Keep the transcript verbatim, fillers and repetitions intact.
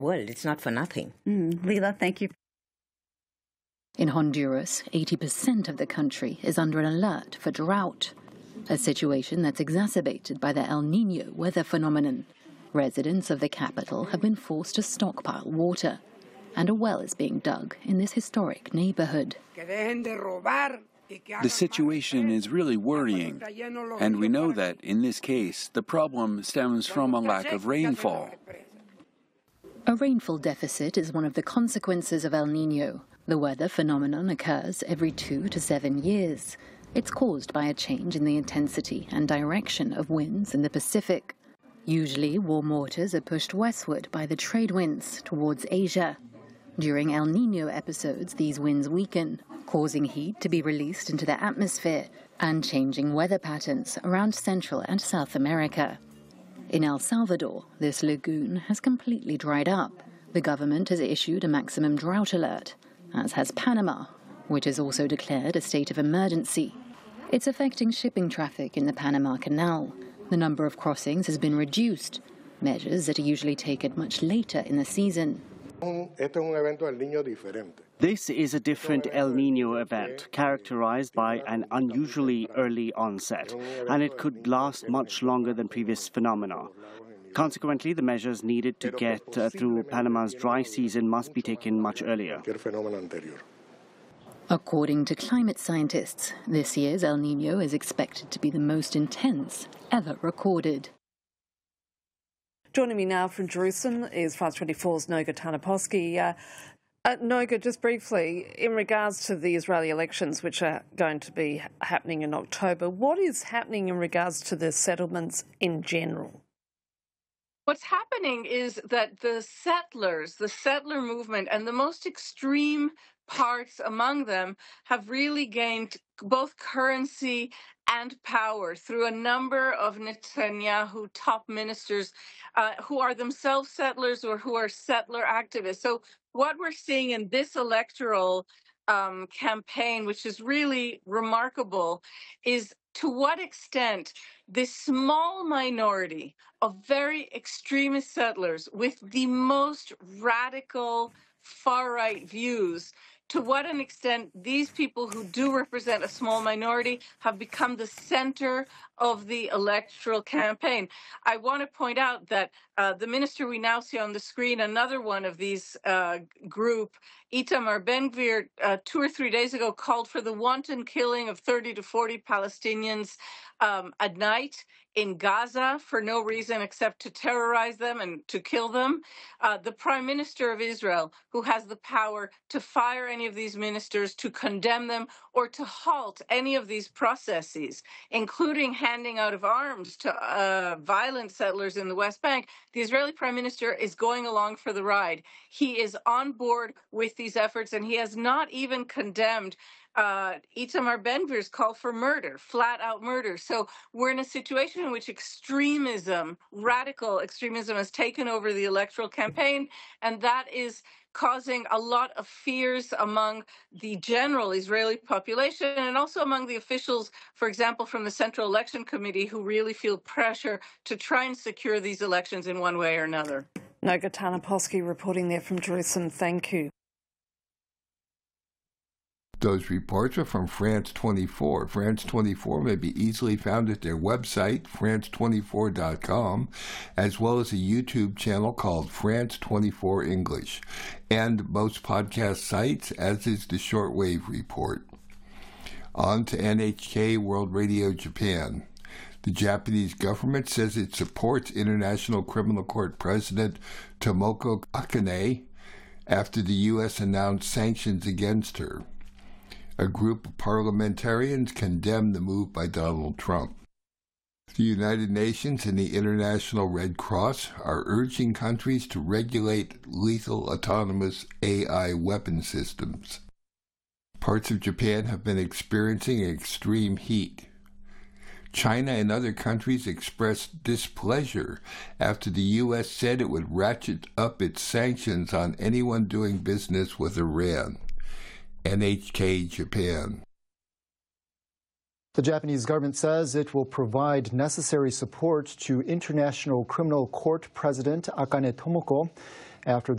world. It's not for nothing. Mm, Leila, thank you. In Honduras, eighty percent of the country is under an alert for drought, a situation that's exacerbated by the El Niño weather phenomenon. Residents of the capital have been forced to stockpile water, and a well is being dug in this historic neighborhood. The situation is really worrying, and we know that, in this case, the problem stems from a lack of rainfall. A rainfall deficit is one of the consequences of El Niño. The weather phenomenon occurs every two to seven years. It's caused by a change in the intensity and direction of winds in the Pacific. Usually, warm waters are pushed westward by the trade winds towards Asia. During El Niño episodes, these winds weaken, causing heat to be released into the atmosphere and changing weather patterns around Central and South America. In El Salvador, this lagoon has completely dried up. The government has issued a maximum drought alert, as has Panama, which has also declared a state of emergency. It's affecting shipping traffic in the Panama Canal. The number of crossings has been reduced, measures that are usually taken much later in the season. This is a different El Niño event, characterized by an unusually early onset, and it could last much longer than previous phenomena. Consequently, the measures needed to get uh, through Panama's dry season must be taken much earlier. According to climate scientists, this year's El Niño is expected to be the most intense ever recorded. Joining me now from Jerusalem is France twenty-four's Noga Tarnoposky. Uh, uh, Noga, just briefly, in regards to the Israeli elections, which are going to be happening in October, what is happening in regards to the settlements in general? What's happening is that the settlers, the settler movement, and the most extreme parts among them have really gained both currency and power through a number of Netanyahu top ministers uh, who are themselves settlers or who are settler activists. So what we're seeing in this electoral um, campaign, which is really remarkable, is to what extent this small minority of very extremist settlers with the most radical far-right views, to what an extent these people who do represent a small minority have become the center of the electoral campaign. I want to point out that uh, the minister we now see on the screen, another one of these uh, group, Itamar Ben-Gvir, uh, two or three days ago called for the wanton killing of thirty to forty Palestinians um, at night in Gaza for no reason except to terrorize them and to kill them. Uh, the Prime Minister of Israel, who has the power to fire any of these ministers, to condemn them, or to halt any of these processes, including handing out of arms to uh, violent settlers in the West Bank, the Israeli Prime Minister is going along for the ride. He is on board with these efforts, and he has not even condemned Uh, Itamar Ben-Gvir's call for murder, flat-out murder. So we're in a situation in which extremism, radical extremism, has taken over the electoral campaign, and that is causing a lot of fears among the general Israeli population and also among the officials, for example, from the Central Election Committee, who really feel pressure to try and secure these elections in one way or another. Noga Tarnoposky reporting there from Jerusalem. Thank you. Those reports are from France twenty-four. France twenty-four may be easily found at their website, France twenty-four dot com, as well as a YouTube channel called France twenty-four English, and most podcast sites, as is the Shortwave Report. On to N H K World Radio Japan. The Japanese government says it supports International Criminal Court President Tomoko Akane after the U S announced sanctions against her. A group of parliamentarians condemned the move by Donald Trump. The United Nations and the International Red Cross are urging countries to regulate lethal autonomous A I weapon systems. Parts of Japan have been experiencing extreme heat. China and other countries expressed displeasure after the U S said it would ratchet up its sanctions on anyone doing business with Iran. N H K Japan. The Japanese government says it will provide necessary support to International Criminal Court President Akane Tomoko after